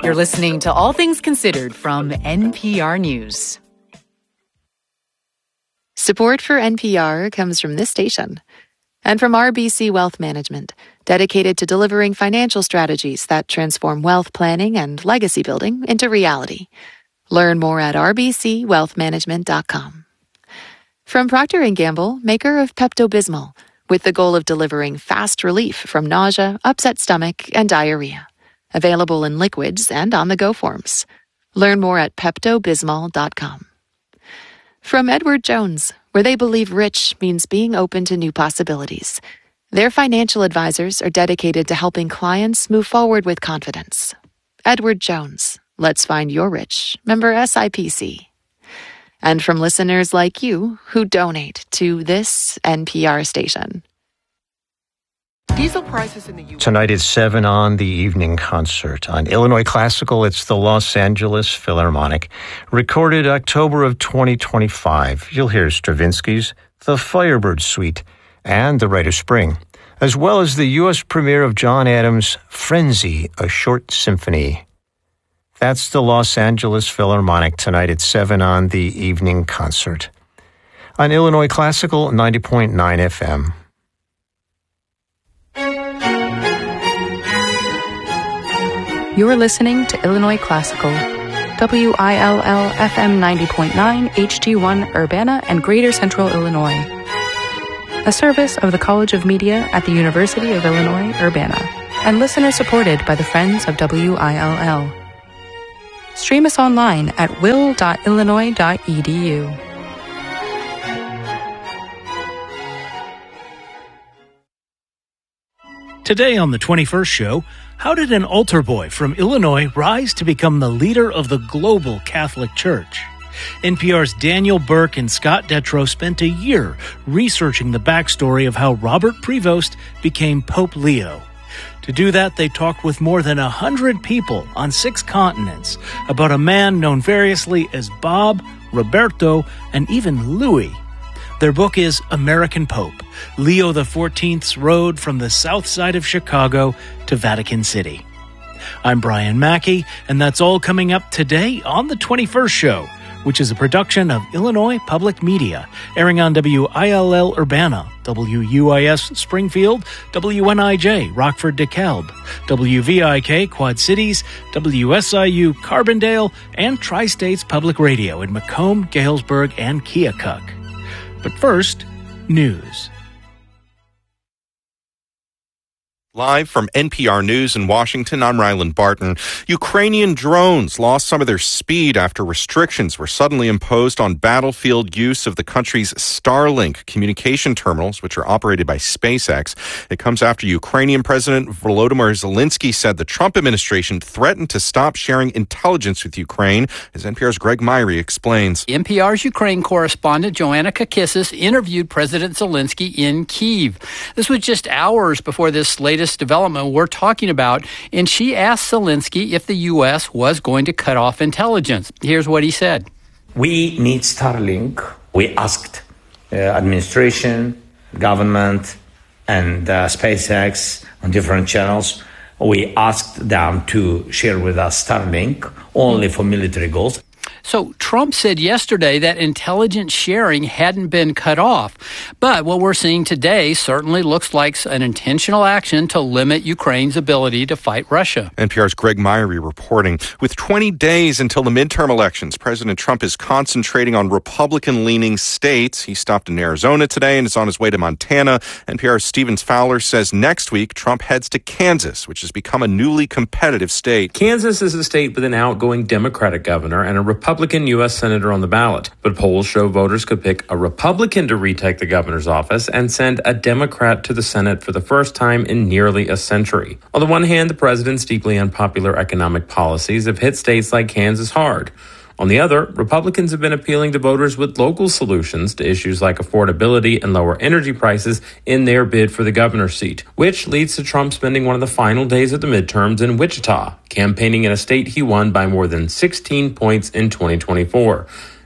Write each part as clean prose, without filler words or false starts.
You're listening to All Things Considered from NPR News. Support for NPR comes from this station and from RBC Wealth Management, dedicated to delivering financial strategies that transform wealth planning and legacy building into reality. Learn more at rbcwealthmanagement.com. From Procter & Gamble, maker of Pepto-Bismol, with the goal of delivering fast relief from nausea, upset stomach, and diarrhea. Available in liquids and on-the-go forms. Learn more at peptobismol.com. From Edward Jones, where they believe rich means being open to new possibilities. Their financial advisors are dedicated to helping clients move forward with confidence. Edward Jones, let's find your rich. Member SIPC. And from listeners like you who donate to this NPR station. Diesel prices in the U.S. Tonight is 7 on the evening concert. On Illinois Classical, it's the Los Angeles Philharmonic. Recorded October of 2025. You'll hear Stravinsky's The Firebird Suite and The Rite of Spring, as well as the U.S. premiere of John Adams' Frenzy, a Short Symphony. That's the Los Angeles Philharmonic tonight at 7 on the evening concert. On Illinois Classical, 90.9 FM. You're listening to Illinois Classical, WILL FM 90.9 HD1 Urbana and Greater Central Illinois. A service of the College of Media at the University of Illinois Urbana and listener supported by the Friends of WILL. Stream us online at will.illinois.edu. Today on the 21st show, how did an altar boy from Illinois rise to become the leader of the global Catholic Church? NPR's Daniel Burke and Scott Detrow spent a year researching the backstory of how Robert Prevost became Pope Leo. To do that, they talked with more than 100 people on 6 continents about a man known variously as Bob, Roberto, and even Louis. Their book is American Pope, Leo XIV's Road from the South Side of Chicago to Vatican City. I'm Brian Mackey, and that's all coming up today on The 21st Show, which is a production of Illinois Public Media, airing on WILL Urbana, WUIS Springfield, WNIJ Rockford DeKalb, WVIK Quad Cities, WSIU Carbondale, and Tri-States Public Radio in Macomb, Galesburg, and Keokuk. But first, news. Live from NPR News in Washington, I'm Ryland Barton. Ukrainian drones lost some of their speed after restrictions were suddenly imposed on battlefield use of the country's Starlink communication terminals, which are operated by SpaceX. It comes after Ukrainian President Volodymyr Zelensky said the Trump administration threatened to stop sharing intelligence with Ukraine, as NPR's Greg Myrie explains. NPR's Ukraine correspondent Joanna Kakissis interviewed President Zelensky in Kyiv. This was just hours before this latest development we're talking about, and she asked Zelensky if the U.S. was going to cut off intelligence. Here's what he said. We need Starlink. We asked administration, government, and SpaceX on different channels. We asked them to share with us Starlink only for military goals. So Trump said yesterday that intelligence sharing hadn't been cut off. But what we're seeing today certainly looks like an intentional action to limit Ukraine's ability to fight Russia. NPR's Greg Myrie reporting. With 20 days until the midterm elections, President Trump is concentrating on Republican-leaning states. He stopped in Arizona today and is on his way to Montana. NPR's Stevens Fowler says next week Trump heads to Kansas, which has become a newly competitive state. Kansas is a state with an outgoing Democratic governor and a Republican U.S. Senator on the ballot. But polls show voters could pick a Republican to retake the governor's office and send a Democrat to the Senate for the first time in nearly a century. On the one hand, the president's deeply unpopular economic policies have hit states like Kansas hard. On the other, Republicans have been appealing to voters with local solutions to issues like affordability and lower energy prices in their bid for the governor's seat, which leads to Trump spending one of the final days of the midterms in Wichita, campaigning in a state he won by more than 16 points in 2024.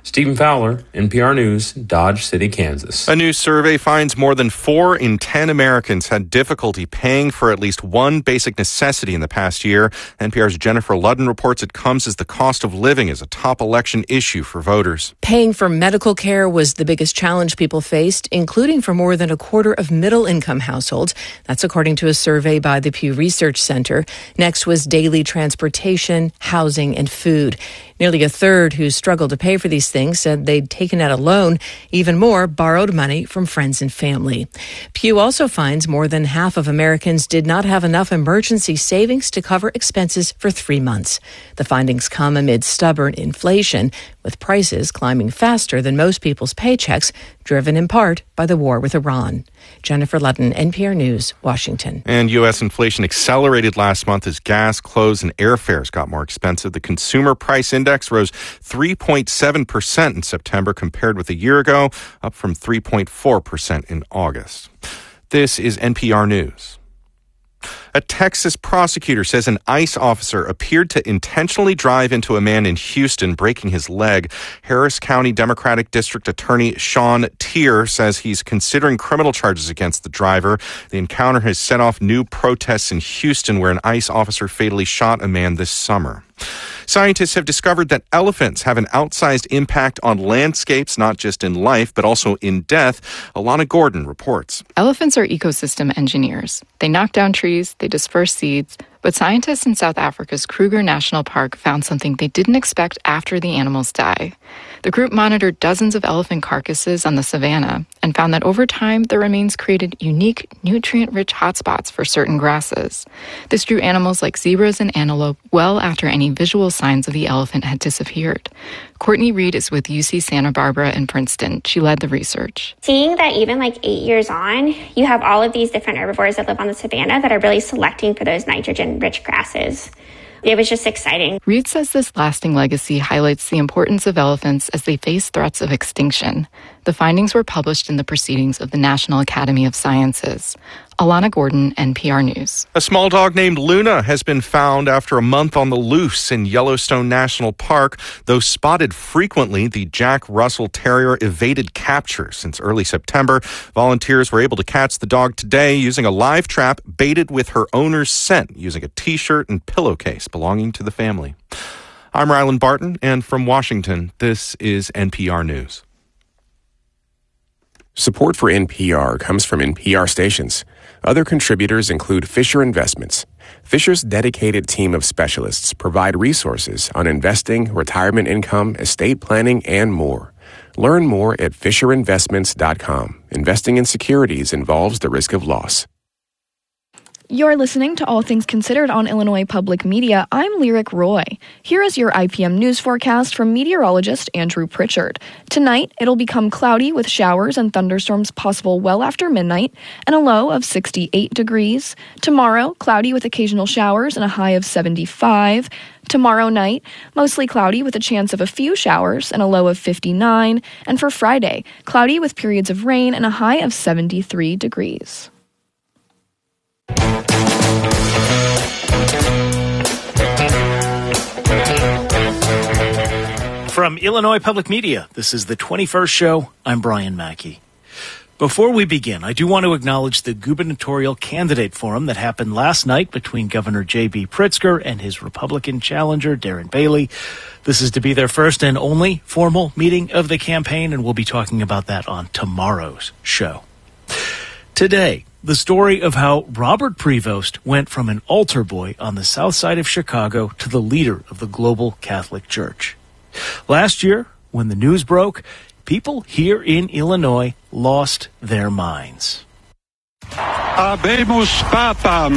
Stephen Fowler, NPR News, Dodge City, Kansas. A new survey finds more than 4 in 10 Americans had difficulty paying for at least one basic necessity in the past year. NPR's Jennifer Ludden reports it comes as the cost of living is a top election issue for voters. Paying for medical care was the biggest challenge people faced, including for more than a quarter of middle-income households. That's according to a survey by the Pew Research Center. Next was daily transportation, housing, and food. Nearly a third who struggled to pay for these things said they'd taken out a loan. Even more borrowed money from friends and family. Pew also finds more than half of Americans did not have enough emergency savings to cover expenses for 3 months. The findings come amid stubborn inflation, with prices climbing faster than most people's paychecks, driven in part by the war with Iran. Jennifer Ludden, NPR News, Washington. And U.S. inflation accelerated last month as gas, clothes, and airfares got more expensive. The Consumer Price Index rose 3.7% in September compared with a year ago, up from 3.4% in August. This is NPR News. A Texas prosecutor says an ICE officer appeared to intentionally drive into a man in Houston, breaking his leg. Harris County Democratic District Attorney Sean Tier says he's considering criminal charges against the driver. The encounter has set off new protests in Houston, where an ICE officer fatally shot a man this summer. Scientists have discovered that elephants have an outsized impact on landscapes, not just in life, but also in death. Alana Gordon reports. Elephants are ecosystem engineers. They knock down trees, they disperse seeds, but scientists in South Africa's Kruger National Park found something they didn't expect after the animals die. The group monitored dozens of elephant carcasses on the savanna and found that over time, their remains created unique, nutrient-rich hotspots for certain grasses. This drew animals like zebras and antelope well after any visual signs of the elephant had disappeared. Courtney Reed is with UC Santa Barbara and Princeton. She led the research. Seeing that even like 8 years on, you have all of these different herbivores that live on the savanna that are really selecting for those nitrogen-rich grasses. It was just exciting. Reed says this lasting legacy highlights the importance of elephants as they face threats of extinction. The findings were published in the Proceedings of the National Academy of Sciences. Alana Gordon, NPR News. A small dog named Luna has been found after a month on the loose in Yellowstone National Park. Though spotted frequently, the Jack Russell Terrier evaded capture since early September. Volunteers were able to catch the dog today using a live trap baited with her owner's scent, using a T-shirt and pillowcase belonging to the family. I'm Ryland Barton, and from Washington, this is NPR News. Support for NPR comes from NPR stations. Other contributors include Fisher Investments. Fisher's dedicated team of specialists provide resources on investing, retirement income, estate planning, and more. Learn more at FisherInvestments.com. Investing in securities involves the risk of loss. You're listening to All Things Considered on Illinois Public Media. I'm Lyric Roy. Here is your IPM news forecast from meteorologist Andrew Pritchard. Tonight, it'll become cloudy with showers and thunderstorms possible well after midnight and a low of 68 degrees. Tomorrow, cloudy with occasional showers and a high of 75. Tomorrow night, mostly cloudy with a chance of a few showers and a low of 59. And for Friday, cloudy with periods of rain and a high of 73 degrees. From Illinois Public Media, this is the 21st show. I'm Brian Mackey. Before we begin, I do want to acknowledge the gubernatorial candidate forum that happened last night between Governor J.B. Pritzker and his Republican challenger, Darren Bailey. This is to be their first and only formal meeting of the campaign, and we'll be talking about that on tomorrow's show. Today, the story of how Robert Prevost went from an altar boy on the south side of Chicago to the leader of the global Catholic Church. Last year, when the news broke, people here in Illinois lost their minds. Habemus Papam.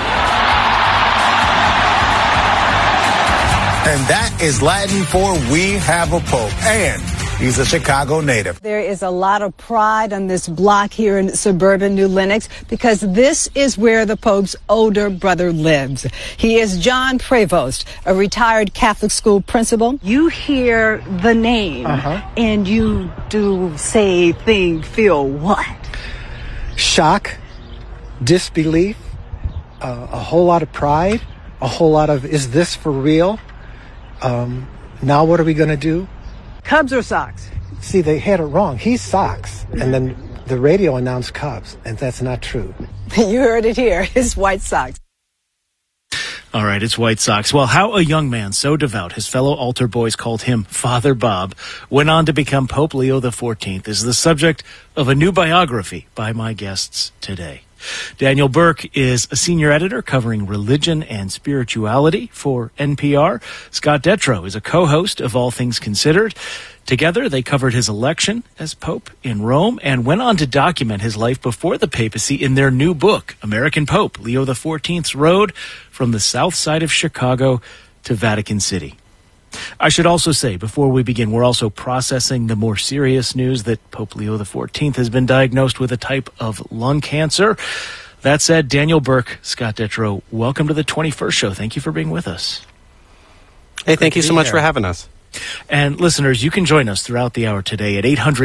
And that is Latin for we have a pope. And he's a Chicago native. There is a lot of pride on this block here in suburban New Lenox because this is where the Pope's older brother lives. He is John Prevost, a retired Catholic school principal. You hear the name and you do feel what? Shock, disbelief, a whole lot of pride, a whole lot of, is this for real? Now what are we going to do? Cubs or Sox? See, they had it wrong. He's Sox. And then the radio announced Cubs, and that's not true. You heard it here. It's White Sox. All right, it's White Sox. Well, how a young man so devout, his fellow altar boys called him Father Bob, went on to become Pope Leo XIV is the subject of a new biography by my guests today. Daniel Burke is a senior editor covering religion and spirituality for NPR. Scott Detrow is a co-host of All Things Considered. Together, they covered his election as Pope in Rome and went on to document his life before the papacy in their new book, American Pope, Leo XIV's Road from the South Side of Chicago to Vatican City. I should also say, before we begin, we're also processing the more serious news that Pope Leo XIV has been diagnosed with a type of lung cancer. That said, Daniel Burke, Scott Detrow, welcome to the 21st show. Thank you for being with us. Hey, thank you so much for having us. And listeners, you can join us throughout the hour today at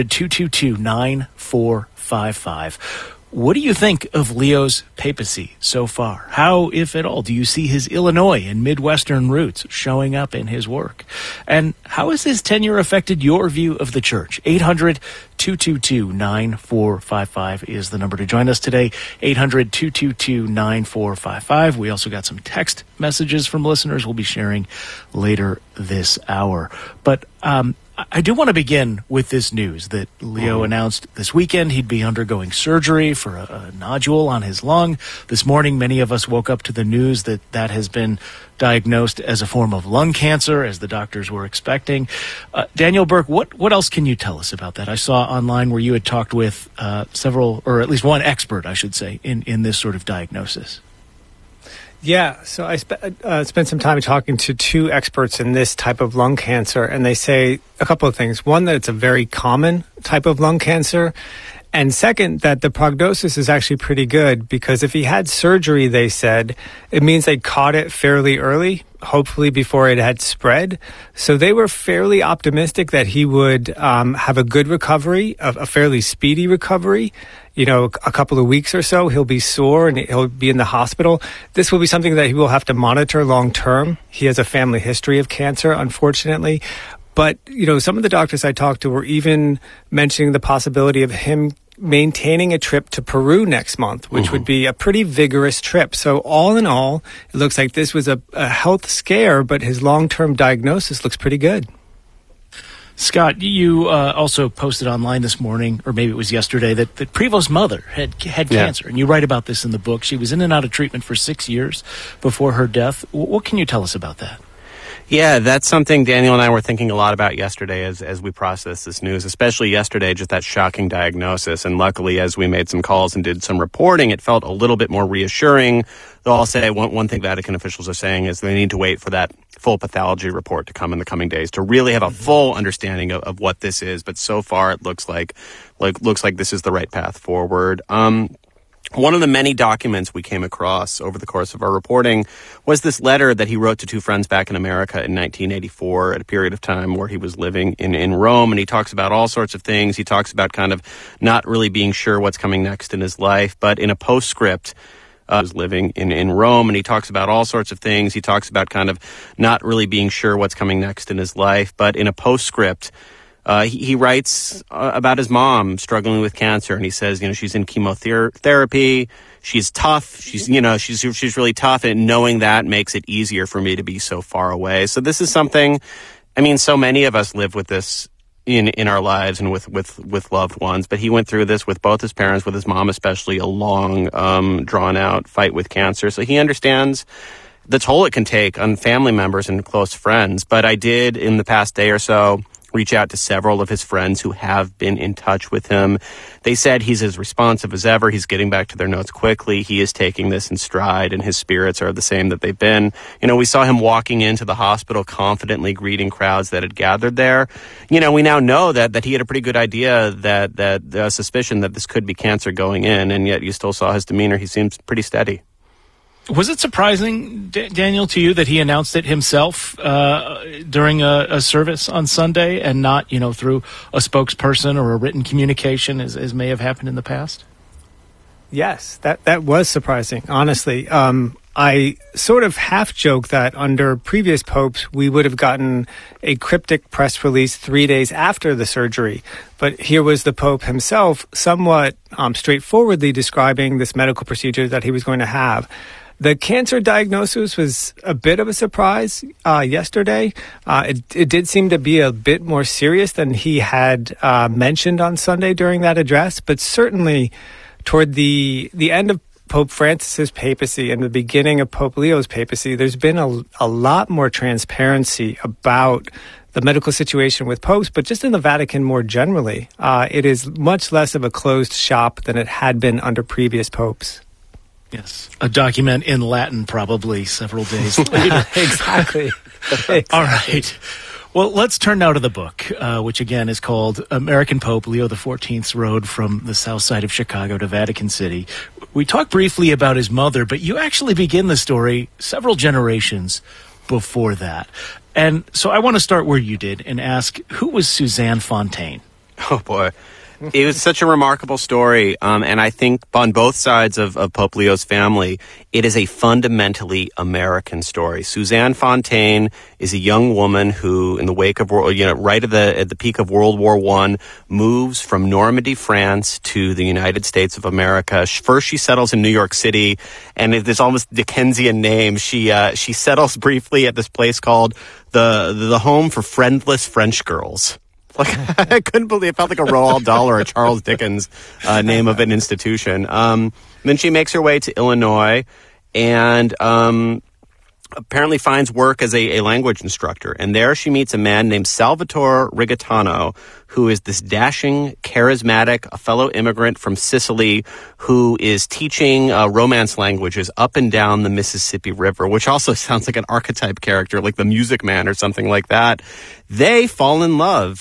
800-222-9455. What do you think of Leo's papacy so far? How, if at all, do you see his Illinois and Midwestern roots showing up in his work? And how has his tenure affected your view of the church? 800-222-9455 is the number to join us today. 800-222-9455. We also got some text messages from listeners we'll be sharing later this hour. But I do want to begin with this news that Leo announced this weekend he'd be undergoing surgery for a nodule on his lung. This morning, many of us woke up to the news that that has been diagnosed as a form of lung cancer, as the doctors were expecting. Daniel Burke, what else can you tell us about that? I saw online where you had talked with several, or at least one expert, I should say, in this sort of diagnosis. Yeah, so I spent some time talking to two experts in this type of lung cancer, and they say a couple of things. One, that it's a very common type of lung cancer, and second, that the prognosis is actually pretty good, because if he had surgery, they said, it means they caught it fairly early, hopefully before it had spread. So they were fairly optimistic that he would have a good recovery, a fairly speedy recovery. You know, a couple of weeks or so, he'll be sore and he'll be in the hospital. This will be something that he will have to monitor long term. He has a family history of cancer, unfortunately. But, you know, some of the doctors I talked to were even mentioning the possibility of him maintaining a trip to Peru next month, which would be a pretty vigorous trip. So all in all, it looks like this was a health scare, but his long-term diagnosis looks pretty good. Scott, you also posted online this morning, or maybe it was yesterday, that Prevo's mother had cancer, and you write about this in the book. She was in and out of treatment for 6 years before her death. What can you tell us about that? Yeah, that's something Daniel and I were thinking a lot about yesterday as we processed this news, especially yesterday, just that shocking diagnosis. And luckily, as we made some calls and did some reporting, it felt a little bit more reassuring. Though I'll say one thing Vatican officials are saying is they need to wait for that full pathology report to come in the coming days to really have a full understanding of what this is. But so far, it looks like this is the right path forward. One of the many documents we came across over the course of our reporting was this letter that he wrote to two friends back in America in 1984 at a period of time where he was living in Rome. And he talks about all sorts of things. He talks about kind of not really being sure what's coming next in his life. But in a postscript, was living in Rome, and he talks about all sorts of things. He talks about kind of not really being sure what's coming next in his life. But in a postscript, he writes about his mom struggling with cancer, and he says, she's in chemotherapy. She's tough. She's really tough, and knowing that makes it easier for me to be so far away. So this is something, so many of us live with this in our lives and with loved ones. But he went through this with both his parents, with his mom especially, a long, drawn-out fight with cancer. So he understands the toll it can take on family members and close friends. But I did, in the past day or so, reach out to several of his friends who have been in touch with him. They said he's as responsive as ever. He's getting back to their notes quickly. He is taking this in stride, and his spirits are the same that they've been. We saw him walking into the hospital confidently greeting crowds that had gathered there. We now know that he had a pretty good idea, that suspicion that this could be cancer going in, and yet you still saw his demeanor. He seems pretty steady. Was it surprising, Daniel, to you that he announced it himself during a service on Sunday and not, through a spokesperson or a written communication as may have happened in the past? Yes, that was surprising, honestly. I sort of half joke that under previous popes, we would have gotten a cryptic press release 3 days after the surgery. But here was the Pope himself somewhat straightforwardly describing this medical procedure that he was going to have. The cancer diagnosis was a bit of a surprise yesterday. It did seem to be a bit more serious than he had mentioned on Sunday during that address, but certainly toward the end of Pope Francis's papacy and the beginning of Pope Leo's papacy, there's been a lot more transparency about the medical situation with popes, but just in the Vatican more generally. It is much less of a closed shop than it had been under previous popes. Yes, a document in Latin probably several days later. Exactly. All right. Well, let's turn now to the book, which again is called American Pope Leo XIV's Road from the South Side of Chicago to Vatican City. We talked briefly about his mother, but you actually begin the story several generations before that. And so I want to start where you did and ask, who was Suzanne Fontaine? Oh, boy. It was such a remarkable story, and I think on both sides of Pope Leo's family, it is a fundamentally American story. Suzanne Fontaine is a young woman who, in the wake of, right at the peak of World War I, moves from Normandy, France, to the United States of America. First, she settles in New York City, and it is almost Dickensian name. She settles briefly at this place called the Home for Friendless French Girls. Like, I couldn't believe it. Felt like a Roald Dahl or a Charles Dickens name of an institution. Then she makes her way to Illinois and apparently finds work as a language instructor. And there she meets a man named Salvatore Rigatano, who is this dashing, charismatic, a fellow immigrant from Sicily who is teaching Romance languages up and down the Mississippi River, which also sounds like an archetype character, like the Music Man or something like that. They fall in love.